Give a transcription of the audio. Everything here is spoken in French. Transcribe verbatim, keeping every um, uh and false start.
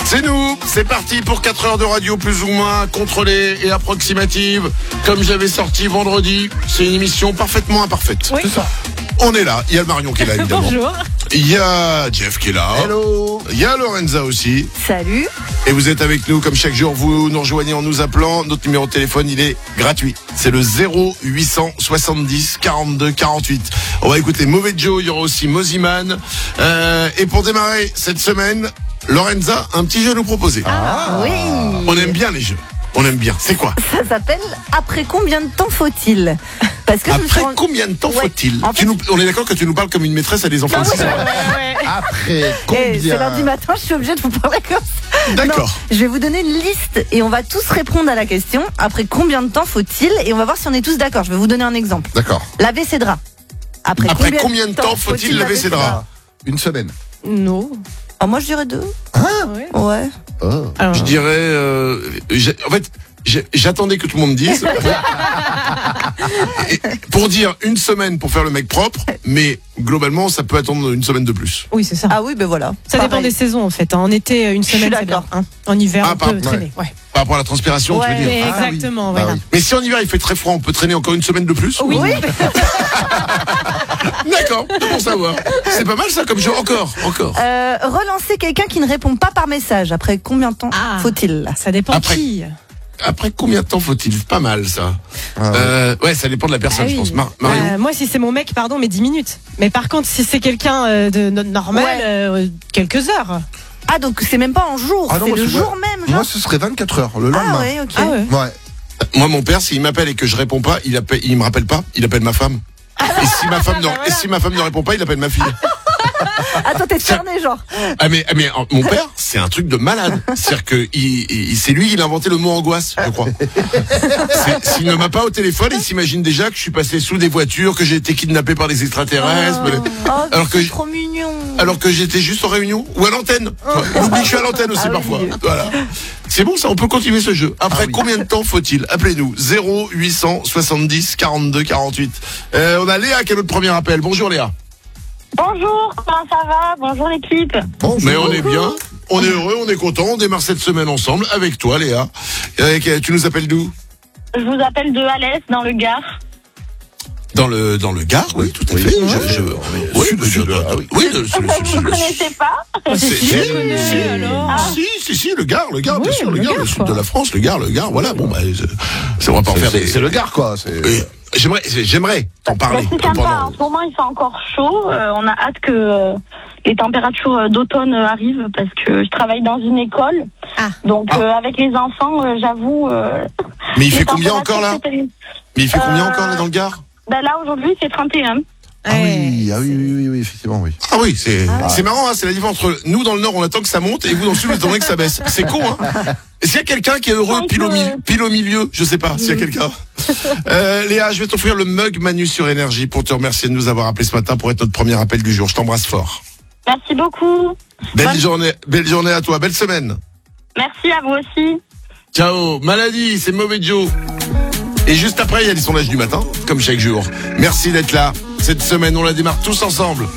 C'est nous, c'est parti pour quatre heures de radio plus ou moins contrôlée et approximative. Comme j'avais sorti vendredi, c'est une émission parfaitement imparfaite. Oui. C'est ça. On est là, il y a le Marion qui est là évidemment. Bonjour. Il y a Jeff qui est là. Hello. Il y a Lorenza aussi. Salut. Et vous êtes avec nous comme chaque jour, vous nous rejoignez en nous appelant. Notre numéro de téléphone, il est gratuit. C'est le zéro huit cent soixante-dix quarante-deux quarante-huit. On va écouter Mauvais Joe, il y aura aussi Moziman. Euh, et pour démarrer cette semaine, Lorenza, un petit jeu à nous proposer. Ah oui. On aime bien les jeux. On aime bien. C'est quoi? Ça s'appelle Après combien de temps faut-il? Parce que je me suis Après rendu- combien de temps Ouais. faut-il? En fait- Tu nous- On est d'accord que tu nous parles comme une maîtresse à des enfants de six ans. Après Eh, combien c'est lundi matin, je suis obligée de vous parler comme ça. D'accord. Non, je vais vous donner une liste et on va tous répondre à la question. Après combien de temps faut-il? Et on va voir si on est tous d'accord. Je vais vous donner un exemple. D'accord. Laver ses draps. Après, Après combien de temps faut-il laver ses draps? Une semaine. Non. Ah, moi, je dirais deux. Ouais. Ouais. Oh. Alors, Je dirais... euh, j'ai- en fait... j'ai- J'attendais que tout le monde dise. Et pour dire une semaine pour faire le mec propre, mais globalement, ça peut attendre une semaine de plus. oui, c'est ça. Ah oui, ben voilà. Ça dépend Pareil. des saisons en fait. En été, une Je suis semaine, c'est bien. d'accord. Hein. En hiver, Ah, on par- peut traîner. Ouais. Par rapport à la transpiration, tu veux Ouais. dire. Mais Ah oui. exactement, Bah voilà. oui. Mais si en hiver il fait très froid, on peut traîner encore une semaine de plus? Oui. Oui. D'accord, c'est pour savoir. C'est pas mal ça comme jeu. Encore, encore. Euh, relancer quelqu'un qui ne répond pas par message. Après combien de temps Ah. faut-il? Ça dépend Après- qui. Après combien de temps faut-il? Pas mal ça. Ah, ouais. Euh, ouais, ça dépend de la personne, Ah je oui. pense. Mar- Marion. Euh, moi, si c'est mon mec, pardon, mais dix minutes. Mais par contre, si c'est quelqu'un euh, de no- normal, Ouais. euh, quelques heures. Ah, donc c'est même pas en jour, Ah non, c'est moi, le c'est- jour même, genre. Moi, ce serait vingt-quatre heures, le lendemain. Ah ouais, ok. Ah ouais. Ouais. Moi, mon père, s'il m'appelle et que je réponds pas, il appelle, il me rappelle pas, il appelle ma femme. Et si ma femme ne, et si ma femme ne répond pas, il appelle ma fille. Attends, t'es cerné, genre. Ah mais, ah, mais euh, mon père, c'est un truc de malade. C'est-à-dire que il, il- c'est lui qui a inventé le mot angoisse, je crois. C'est- S'il ne m'a pas au téléphone, il s'imagine déjà que je suis passé sous des voitures, que j'ai été kidnappé par des extraterrestres. mais- Oh, Alors que c'est j'- trop mignon. Alors que j'étais juste en réunion ou à l'antenne. Il oublie que je suis à l'antenne aussi Ah oui. parfois. Voilà. C'est bon ça, on peut continuer ce jeu. Après Ah oui. combien de temps faut-il? Appelez-nous zéro huit cent soixante-dix quarante-deux quarante-huit. Euh, on a Léa qui est notre premier appel. Bonjour Léa. Bonjour, comment ça va? Bonjour l'équipe. Bonjour. Mais on est bien, on est heureux, on est content, on démarre cette semaine ensemble avec toi Léa. Euh, tu nous appelles d'où? Je vous appelle de Alès, dans le Gard. Dans le dans le Gard, oui, tout à Oui. fait. Ouais. Je, je, Au oui, sud, je- de- ah oui. oui, de- c'est- Vous c'est- ne connaissez pas? c'est- Si, si, je connais, si, alors. si, si, si, le Gard, le Gard, bien Oui, sûr, le le Gard, Gard, le sud quoi. de la France, le Gard, le Gard, voilà, bon, bah, c'est- c'est- on va pas en C'est- faire C'est des... c'est le Gard, quoi. C'est- Oui. J'aimerais, j'aimerais t'en Bah, parler. c'est sympa, pendant- en ce moment il fait encore chaud. Euh, on a hâte que euh, les températures euh, d'automne euh, arrivent parce que je travaille dans une école. Ah. Donc Ah. euh, avec les enfants, euh, j'avoue... euh, Mais il les fait combien températures, encore là? c'était- Mais il fait combien Euh, encore là dans le Gard? Bah, là aujourd'hui c'est trente et un. Ah oui, ah oui, oui, oui, oui, effectivement, oui. Ah oui, c'est c'est marrant, hein, c'est la différence entre nous dans le Nord on attend que ça monte et vous dans le Sud vous attendez que ça baisse. C'est con, hein. Est-ce qu'il y a quelqu'un qui est heureux Ouais, pile au, je- milieu, pile au milieu? Je sais pas s'il y a quelqu'un. Euh, Léa, je vais t'offrir le mug Manu sur Énergie pour te remercier de nous avoir appelé ce matin pour être notre premier appel du jour. Je t'embrasse fort. Merci beaucoup. Belle Bonne- journée, belle journée à toi, belle semaine. Merci à vous aussi. Ciao, maladie, c'est Mauvais Joe. Et juste après, il y a les sondages du matin, comme chaque jour. Merci d'être là. Cette semaine, on la démarre tous ensemble.